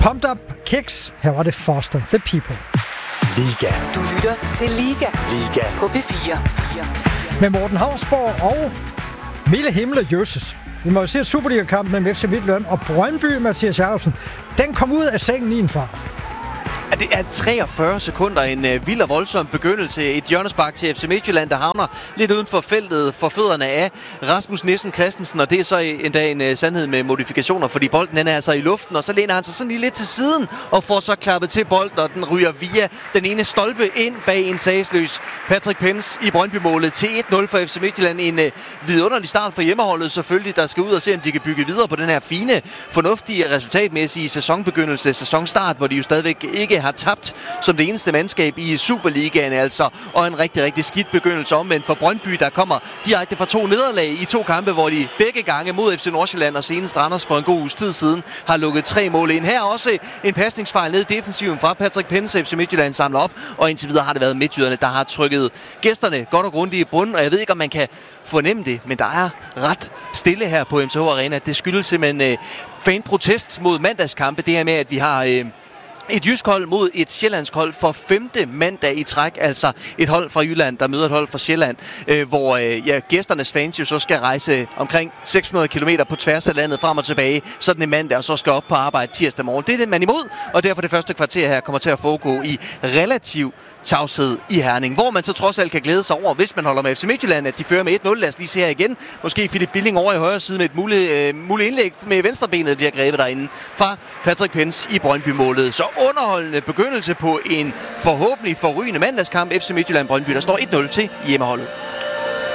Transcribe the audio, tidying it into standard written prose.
Pumped Up Kicks. Her var det Foster the People. Liga. Du lytter til Liga. Liga. På P4. Med Morten Hausborg og Mille Himmel Jøsses. Vi må jo se Superliga-kampen mellem FC Midtjylland og Brøndby, Mathias Jacobsen. Den kom ud af sengen i en fart. Det er 43 sekunder, en vild og voldsom begyndelse. Et hjørnespark til FC Midtjylland, der havner lidt uden for feltet for fødderne af Rasmus Nissen Christensen, og det er så endda en sandhed med modifikationer, fordi bolden den er altså i luften, og så læner han sig sådan lige lidt til siden og får så klappet til bolden, og den ryger via den ene stolpe ind bag en sagsløs Patrick Pence i Brøndby-målet til 1-0 for FC Midtjylland. En vidunderlig start for hjemmeholdet selvfølgelig, der skal ud og se, om de kan bygge videre på den her fine, fornuftige, resultatmæssige sæsonbegyndelse, sæsonstart, hvor de jo stadigvæk ikke har tabt som det eneste mandskab i Superligaen altså, og en rigtig, rigtig skidt begyndelse omvendt for Brøndby, der kommer direkte fra 2 nederlag i 2 kampe, hvor de begge gange mod FC Nordsjælland og senest Randers for en god uges tid siden har lukket 3 mål ind. Her også en pasningsfejl ned i defensiven fra Patrick Pence, FC Midtjylland samler op, og indtil videre har det været midtjyderne, der har trykket gæsterne godt og grundigt i bunden, og jeg ved ikke, om man kan fornemme det, men der er ret stille her på MSH Arena. Det skyldes simpelthen fanprotest mod mandagskampe, det her med, at vi har et jysk hold mod et sjællandsk hold for 5. mandag i træk, altså et hold fra Jylland, der møder et hold fra Sjælland, hvor gæsternes fans jo så skal rejse omkring 600 km på tværs af landet frem og tilbage, sådan en mandag, og så skal op på arbejde tirsdag morgen. Det er det, man imod, og derfor det første kvarter her kommer til at foregå i relativ tavshed i Herning, hvor man så trods alt kan glæde sig over, hvis man holder med FC Midtjylland, at de fører med 1-0. Lad os lige se her igen. Måske Philip Billing over i højre side med et muligt indlæg med venstrebenet, bliver grebet derinde fra Patrick Pence i Brøndby-målet. Så underholdende begyndelse på en forhåbentlig forrygende mandagskamp FC Midtjylland-Brøndby. Der står 1-0 til hjemmeholdet.